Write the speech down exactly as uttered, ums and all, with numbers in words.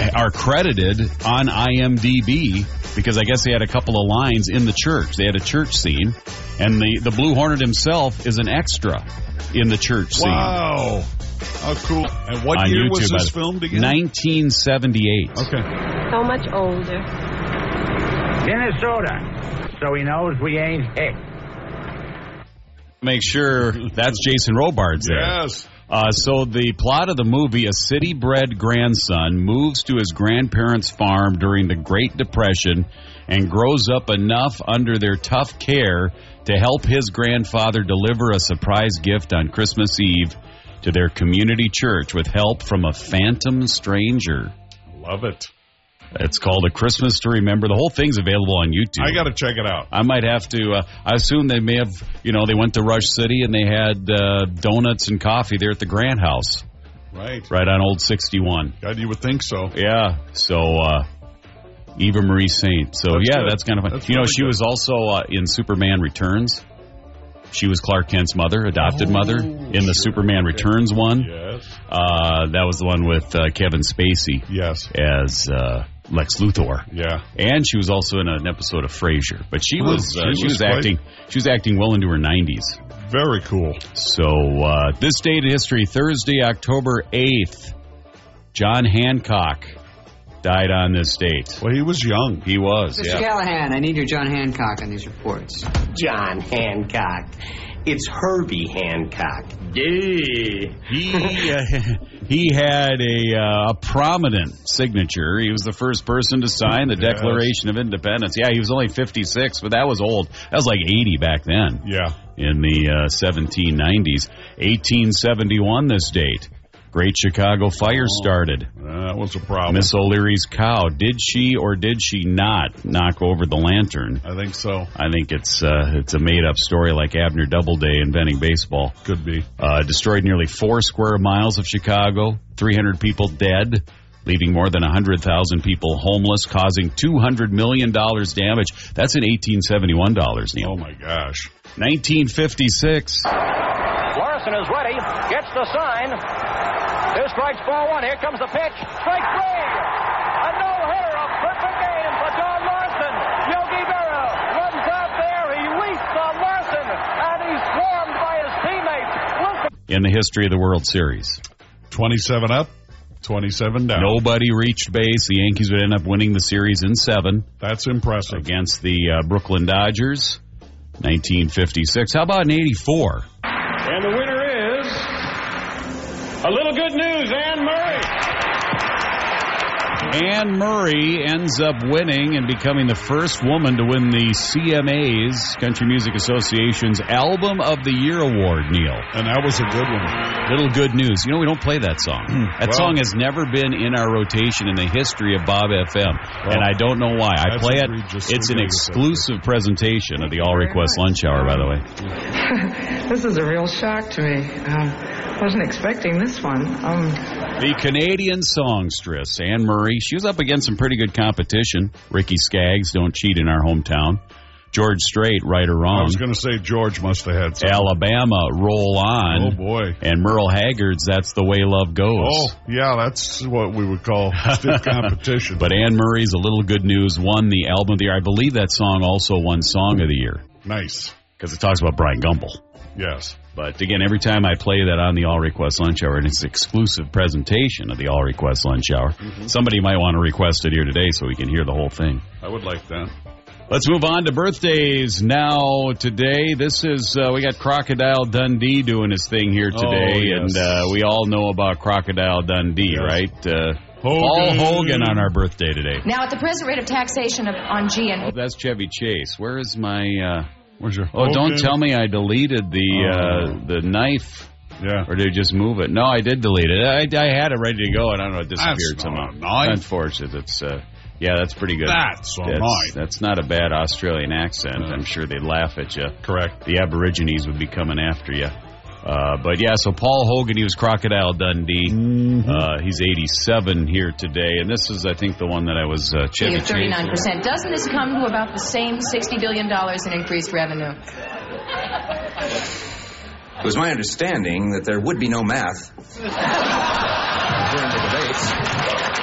are credited on I M D B because I guess they had a couple of lines in the church. They had a church scene, and the, the Blue Hornet himself is an extra in the church scene. Wow. How cool. And what on year YouTube, was this filmed again? nineteen seventy-eight. Okay. So much older. Minnesota, so he knows we ain't hick. Make sure that's Jason Robards there. Yes. Uh, so the plot of the movie, a city-bred grandson moves to his grandparents' farm during the Great Depression and grows up enough under their tough care to help his grandfather deliver a surprise gift on Christmas Eve to their community church with help from a phantom stranger. Love it. It's called A Christmas to Remember. The whole thing's available on YouTube. I got to check it out. I might have to. Uh, I assume they may have, you know, they went to Rush City and they had uh, donuts and coffee there at the Grant House. Right. Right on Old sixty-one. God, you would think so. Yeah. So, uh, Eva Marie Saint. So, that's yeah, good. that's kind of fun. That's you know, really she good. was also uh, in Superman Returns. She was Clark Kent's mother, adopted oh, mother, in the sure. Superman okay. Returns one. Yes. Uh, that was the one with uh, Kevin Spacey Yes. as uh, Lex Luthor. Yeah. And she was also in an episode of Frasier. But she Oh, was uh, she she was was quite- acting she was acting well into her nineties. Very cool. So uh, this date in history, Thursday, October eighth, John Hancock died on this date. Well, he was young. He was, Mister yeah. Callahan, I need your John Hancock on these reports. John Hancock. It's Herbie Hancock. He uh, he had a, uh, a prominent signature. He was the first person to sign the Yes. Declaration of Independence. Yeah, he was only fifty-six, but that was old. That was like eighty back then. Yeah. In the uh, seventeen nineties. eighteen seventy-one, this date. Great Chicago Fire started. That was a problem. Miss O'Leary's cow. Did she or did she not knock over the lantern? I think so. I think it's uh, it's a made-up story like Abner Doubleday inventing baseball. Could be. Uh, destroyed nearly four square miles of Chicago, three hundred people dead, leaving more than one hundred thousand people homeless, causing two hundred million dollars damage. That's in eighteen seventy-one dollars, Neil. Oh, my gosh. nineteen fifty-six. Larson is ready, gets the sign. Two strikes, ball one. Here comes the pitch. Strike three. A no-hitter, a perfect game for Don Larson. Yogi Berra runs out there. He leaps on Larson, and he's swarmed by his teammates. Wilson. In the history of the World Series. twenty-seven up, twenty-seven down. Nobody reached base. The Yankees would end up winning the series in seven. That's impressive. Against the uh, Brooklyn Dodgers. nineteen fifty-six. How about in eighty-four? And the winner is a little good news, Anne Murray. Anne Murray ends up winning and becoming the first woman to win the C M A's, Country Music Association's Album of the Year Award, Neil. And that was a good one. Little good news. You know, we don't play that song. That Well- song has never been in our rotation in the history of Bob F M. Well, and I don't know why. I that's play it. egregious. It's an We gotta exclusive presentation of the All Request Lunch Hour, by the way. This is a real shock to me. Um, wasn't expecting this one. Um, The Canadian songstress, Anne Murray, she was up against some pretty good competition. Ricky Skaggs, Don't Cheat in Our Hometown. George Strait, Right or I Wrong. was going to say George must have had some. Alabama, Roll On. Oh, boy. And Merle Haggard's That's the Way Love Goes. Oh, yeah, that's what we would call stiff competition. But Anne Murray's A Little Good News won the Album of the Year. I believe that song also won Song of the Year. Nice. Because it talks about Brian Gumbel. Yes. But again, every time I play that on the All Request Lunch Hour, and it's an exclusive presentation of the All Request Lunch Hour, mm-hmm. somebody might want to request it here today so we can hear the whole thing. I would like that. Let's move on to birthdays now today. This is, uh, we got Crocodile Dundee doing his thing here today, Oh, yes. and uh, we all know about Crocodile Dundee, Yes. right? Uh, Hogan. Paul Hogan on our birthday today. Now, at the present rate of taxation of, on G and... Oh, that's Chevy Chase. Where is my... Uh, Where's your oh, Hogan? don't tell me I deleted the Oh. uh, the knife. Yeah. Or did you just move it? No, I did delete it. I, I had it ready to go, and I don't know, it disappeared That's somehow. not a knife. Unfortunate. It's, uh, yeah, that's pretty good. That's a that's, knife. That's not a bad Australian accent. I'm sure they'd laugh at you. Correct. The Aborigines would be coming after you. Uh, but, yeah, so Paul Hogan, he was Crocodile Dundee. Mm-hmm. Uh, he's eighty-seven here today, and this is, I think, the one that I was uh, Chevy Chase. thirty-nine percent. Doesn't this come to about the same sixty billion dollars in increased revenue? It was my understanding that there would be no math during the debates.